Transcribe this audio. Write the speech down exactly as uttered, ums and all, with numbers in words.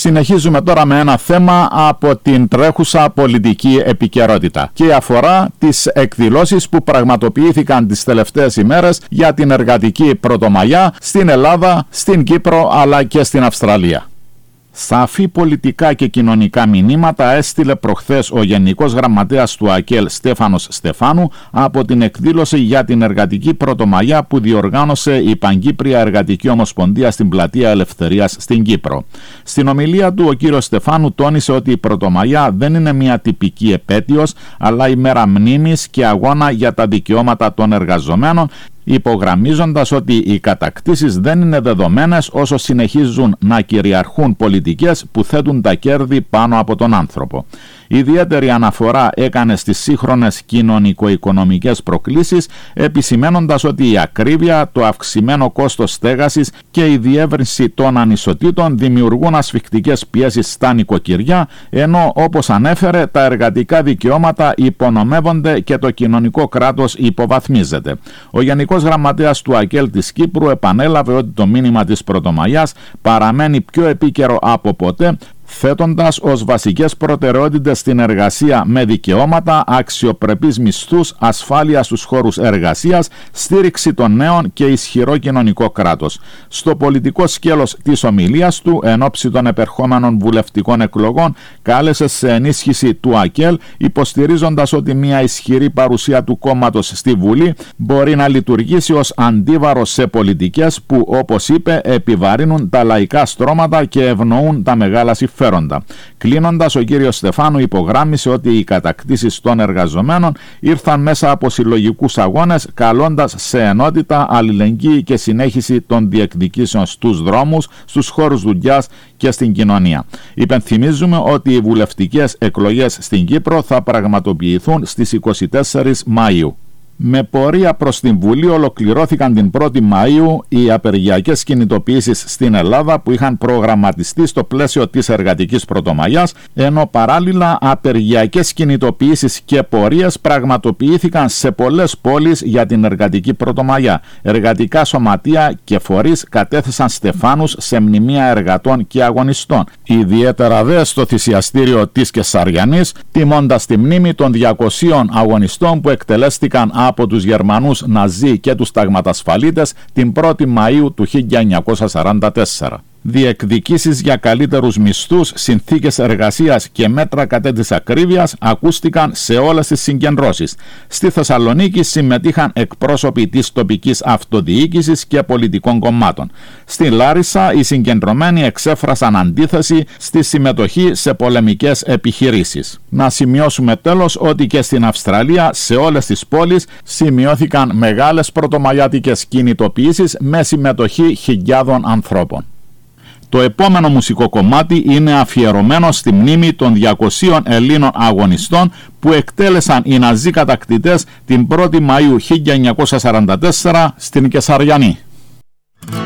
Συνεχίζουμε τώρα με ένα θέμα από την τρέχουσα πολιτική επικαιρότητα και αφορά τις εκδηλώσεις που πραγματοποιήθηκαν τις τελευταίες ημέρες για την εργατική πρωτομαγιά στην Ελλάδα, στην Κύπρο αλλά και στην Αυστραλία. Σαφή πολιτικά και κοινωνικά μηνύματα έστειλε προχθές ο Γενικός Γραμματέας του ΑΚΕΛ Στέφανος Στεφάνου από την εκδήλωση για την εργατική πρωτομαγιά που διοργάνωσε η Παγκύπρια Εργατική Ομοσπονδία στην Πλατεία Ελευθερίας στην Κύπρο. Στην ομιλία του ο κύριος Στεφάνου τόνισε ότι η πρωτομαγιά δεν είναι μια τυπική επέτειος αλλά ημέρα μνήμης και αγώνα για τα δικαιώματα των εργαζομένων, υπογραμμίζοντας ότι οι κατακτήσεις δεν είναι δεδομένες όσο συνεχίζουν να κυριαρχούν πολιτικές που θέτουν τα κέρδη πάνω από τον άνθρωπο. Ιδιαίτερη αναφορά έκανε στις σύγχρονες κοινωνικο-οικονομικές προκλήσεις, επισημένοντας ότι η ακρίβεια, το αυξημένο κόστος στέγασης και η διεύρυνση των ανισοτήτων δημιουργούν ασφικτικές πιέσεις στα νοικοκυριά, ενώ όπως ανέφερε τα εργατικά δικαιώματα υπονομεύονται και το κοινωνικό κράτος υποβαθμίζεται. Ο Γενικός Γραμματέας του ΑΚΕΛ της Κύπρου επανέλαβε ότι το μήνυμα της Πρωτομαγιάς παραμένει πιο επίκαιρο από ποτέ, θέτοντας ως βασικές προτεραιότητες την εργασία με δικαιώματα, αξιοπρεπείς μισθούς, ασφάλεια στους χώρους εργασίας, στήριξη των νέων και ισχυρό κοινωνικό κράτος. Στο πολιτικό σκέλος της ομιλίας του, εν ώψη των επερχόμενων βουλευτικών εκλογών, κάλεσε σε ενίσχυση του ΑΚΕΛ, υποστηρίζοντας ότι μια ισχυρή παρουσία του κόμματος στη Βουλή μπορεί να λειτουργήσει ως αντίβαρο σε πολιτικές που, όπως είπε, επιβαρύνουν τα λαϊκά στρώματα και ευνοούν τα μεγάλα συμφέροντα. Κλείνοντας, ο κύριος Στεφάνου υπογράμμισε ότι οι κατακτήσεις των εργαζομένων ήρθαν μέσα από συλλογικούς αγώνες, καλώντας σε ενότητα, αλληλεγγύη και συνέχιση των διεκδικήσεων στους δρόμους, στους χώρους δουλειάς και στην κοινωνία. Υπενθυμίζουμε ότι οι βουλευτικές εκλογές στην Κύπρο θα πραγματοποιηθούν στις είκοσι τέσσερις Μαΐου. Με πορεία προς την Βουλή ολοκληρώθηκαν την πρώτη Μαΐου οι απεργιακές κινητοποιήσεις στην Ελλάδα που είχαν προγραμματιστεί στο πλαίσιο της εργατικής πρωτομαγιάς, ενώ παράλληλα απεργιακές κινητοποιήσεις και πορείες πραγματοποιήθηκαν σε πολλές πόλεις για την εργατική πρωτομαγιά. Εργατικά σωματεία και φορείς κατέθεσαν στεφάνους σε μνημεία εργατών και αγωνιστών, ιδιαίτερα δε στο θυσιαστήριο της Κεσαριανής, τιμώντας τη μνήμη των διακοσίων αγωνιστών που εκτελέστηκαν από τους Γερμανούς Ναζί και τους ταγματασφαλίτες την πρώτη Μαΐου του χίλια εννιακόσια σαράντα τέσσερα. Διεκδικήσεις για καλύτερους μισθούς, συνθήκες εργασίας και μέτρα κατά της ακρίβειας ακούστηκαν σε όλες τις συγκεντρώσεις. Στη Θεσσαλονίκη συμμετείχαν εκπρόσωποι της τοπικής αυτοδιοίκησης και πολιτικών κομμάτων. Στη Λάρισα οι συγκεντρωμένοι εξέφρασαν αντίθεση στη συμμετοχή σε πολεμικές επιχειρήσεις. Να σημειώσουμε τέλος ότι και στην Αυστραλία σε όλες τις πόλεις σημειώθηκαν μεγάλες πρωτομαγιάτικες κινητοποιήσεις με συμμετοχή χιλιάδων ανθρώπων. Το επόμενο μουσικό κομμάτι είναι αφιερωμένο στη μνήμη των διακοσίων Ελλήνων αγωνιστών που εκτέλεσαν οι Ναζί κατακτητές την πρώτη Μαΐου χίλια εννιακόσια σαράντα τέσσερα στην Κεσαριανή.